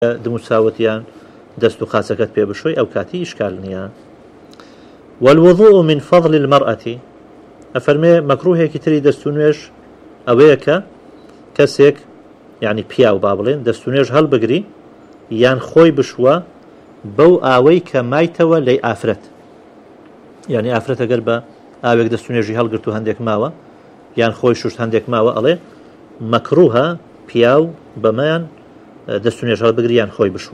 دموساوتيان دستو خاصكت بي بشوي أو كاتي إشكال نيا. والوضوء من فضل المرأة أفرمي مكروه كتري دستونيش أويك كسيك يعني بياو بابلين دستونيش هل بقري يان خوي بشوا بو آويك مايتوا لي آفرت يعني آفرت قربا آويك دستونيجي هل قرتو هنديك ماوا يان خوي شوشت هنديك ماوا ألي مكروه بياو بمان دستونيش هل بقري يان خوي بشوا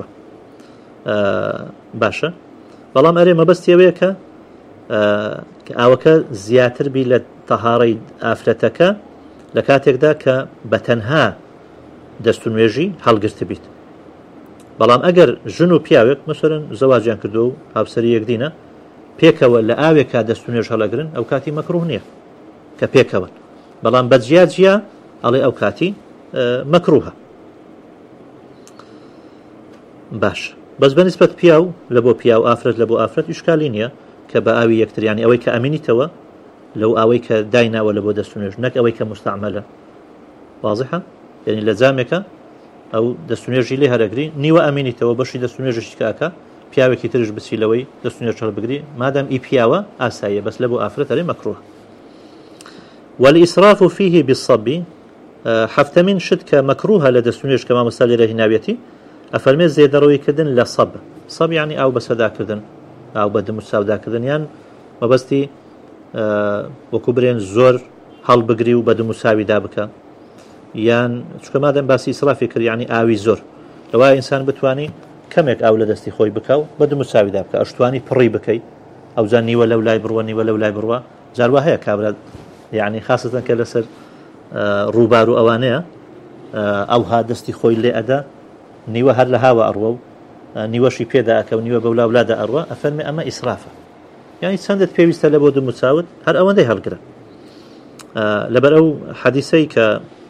باشا بەڵام ئەرێ مەبەستیەوەیە کە ئاوەکە زیاتر بی لە تەهارەی ئافرەتەکە لە کاتێکدا کە بەتەنها دەستونوێژی هەڵگرت بیت. بەڵام ئەگەر ژن و پیاوێک مەسەرەن زەواجیان کردو و هاوسەری یەکدینە پێکەوە لە ئاوێکا دەستونوێژ هەڵەگرن ئەو کاتی مەکروه نییە کە پێکەوە، بەڵام بەجیا ئەڵێ ئەو کاتی مەکروهە. باش بەس بەنسبەت پیاو لە بۆ پیاو ئافرەت لە بۆ ئافرەت ئیشکالی نییە کە بە ئاوی یەکتریانی ئەوەی کە ئەمینیتەوە لەو ئاوەی کە دایناوە لە بۆ دەستونوێژ نەک ئەوەی کە مستعملە. واضحە؟ یعنی لە جامێکە ئەو دەستونوێژی لێ هەرەگری نیوە ئەمینیتەوە بەشی دەستونوێژی کاکە پیاوێکی ترش بچیلەوەی دەستونوێژ هەڵبگری مادام ئی پیاوە ئاساییە، بەس لە بۆ ئافرەت هەرێ مەکروه. والإسراف فيه بالصب حفتمین شت کە مەکروهە لە دەستونوێژ کە مامۆستا لێرە هێناوێتی ئەفەرمێ زێدەڕەویکردن لە سەب یعنی ئاو بەسەداکردن ئاو بە دم و ساوداکردن یان مەبەستی وەکو برێن زۆر هەڵبگری و بە دم و ساویدا بکە یان چونکە مادەم باسی ئیسرافی کرد یعنی ئاوی زۆر لەوایە ئینسان بتوانی کەمێک ئاو لە دەستی خۆی بکە و بە دم و ساویدا بکە ئەشتوانی پڕی بکەی ئەوجان نیوە لەو لای بڕوە نیوە لەو لای بڕوە جاروا هەیە کابرا یعنی خاستن کە لەسەر ڕووبار و ئەوانەیە ئەوها دەستی خۆی لێ ئەدا نیوە هەر لە هاوە ئەڕوە و نیوەشی پێدا ئەکە و نیوە بەولا ولادا ئەڕوە ئەفەرمێ ئەمە ئیسرافە یعنی چەندت پێویستە لە بۆ دم و چاوت هەر ئەوەندەی هەڵگرە. لەبەر ئەو حەدیسەی کە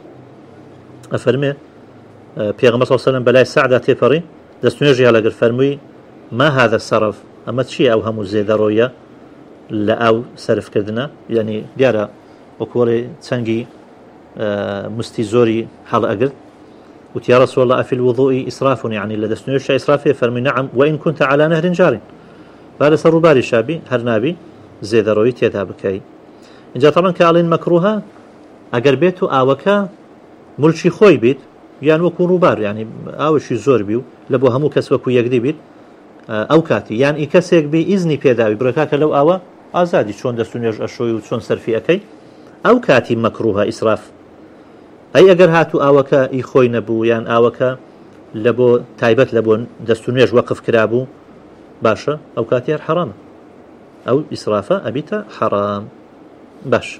ئەفەرمێ پێغەمبەر صلی الله علیه و سلم بەلای سەعدا تێپەڕی دەستنوێژی هەڵەگر فەرمووی ما هذا الصرف ئەمە چییە ئەو هەموو زێدەڕۆیە لە ئەو سەرفکردنە یعنی دیارە وەکوەڵێ چەنگی مستی زۆری هەڵ ئەگرت قلت يا رسول الله أفي الوضوء إسراف يعني لدستنوش إسرافه فرمي نعم وإن كنت على نهر جار بعد سر باري شابي هرنابي زيد روي تيتابكي إن جاء طبعا كالين مكروها أجر بيتو آوكا ملشي خوي بيت يعني وكو بار يعني آوشي زور بيو لبو همو كس وكو يقدي بيت أو كاتي يعني إكسيك بي إذني بيداوي بركاك لو آوا آزادي شون دستنوش أشوي وشون سرفي أكي أو كاتي مكروها إسراف ئەی ئەگەر هاتوو ئاوەکە ئی خۆی نەبوو یان ئاوەکە لە بۆ تایبەت لە بۆ دەستونوێژ وەقف کرابوو باشە ئەو کاتی هەر حەرامە ئەو ئیسرافە ئەبیتە حەرام. باش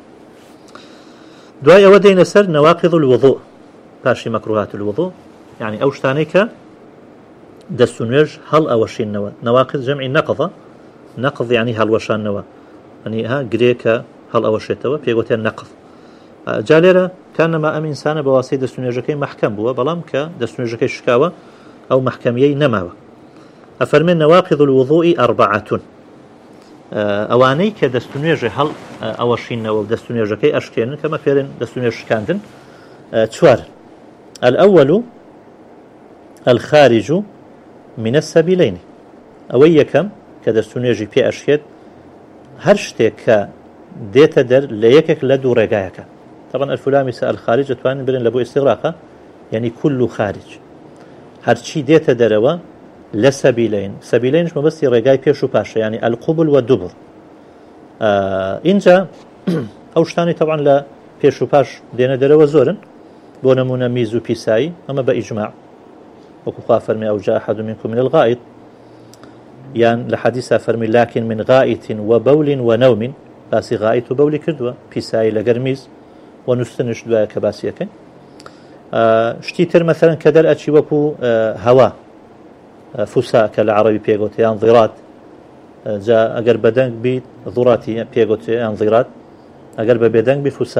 دوای ئەوە دێنە سەر نەواقیض الوضوء پاشی مەکروهات الوضوء یعنی ئەو شتانەی کە دەستونوێژ هەڵ ئەوەشینەوە. نەواقیض جەمعی نەقضە، نەقض یعنی هەڵوەشانەوە ینی ها گرێکە هەڵ ئەوەشێتەوە پێگوتێن نەقض. جالێرە کانەما ئەم ئینسانە بەواسطەی دەستونوێژەکەی محکەم بووە بەڵام کە دەستونوێژەکەی شکاوە ئەو محکەمیەی نەماوە. ئەفەرمێن نەواقیض الوضوء أربعة ئەوانەی کە دەستونوێژی هەڵ ئەوەشینەوە و دەستونوێژەکەی ئەشکێنن کەمە فێرن دەستونوێژ شکاندن چوار. الأول الخارج من السبيلين ئەوەی یەکەم کە دەستونوێژی پێ ئەشکێت هەر شتێک کە دێتە دەر لە یەکێک لە دوو ڕێگایەکە. طبعا الفلامس الخارج توان برن لبو استغراقه يعني كل خارج هرچی دێتە دەرەوە لە سەبیلین سەبیلینش مەبەستی ڕێگای پێش و پاشە يعني القبل والدبر. اینجا ئەو شتانی طبعا لە پێش و پاش دێنە دەرەوە زۆرن بۆ نمونە میز و پیسایی ئەمە بە ئیجماع وەکو خوا فەرمی ئەو جاء أحد منكم من الغائط یان لە حەدیثا فەرمی لكن من غائط وبول ونوم باسی غائط و بەولی کردووە پیسایی لەگەر میز و نوستنش دوایە کە باسیەکەن. شتی تر مەثەلەن کە دەرئەچی وەکو هەوا فوسا کە لە عەرەبی پێگوتێ یان ضیرات جا ئەگەر بەدەنگ بیت ضوڕاتی پێگوتێ یان ضیرات ئەگەر بە بێدەنگ بی فوسا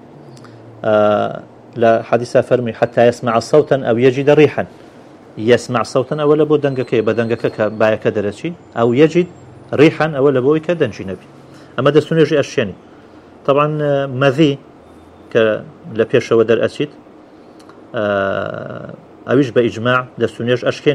لە حەدیثا فەرمی حتى يسمع صوتا أو يجد ريحا يسمع صوتا ئەوە لە بۆ دەنگەکەی بە دەنگەکە کە بایەکە دەرەچی ئەو يجد ريحا ئەوە لە بۆی کە دەنجی نەبی. ئەمە دەستونوێژی ئەشێنی. طبعا مەذی کە لە پێشەوە دەرئەچیت ئەویش بە ئیجماع دەستونێژ ئەشکێن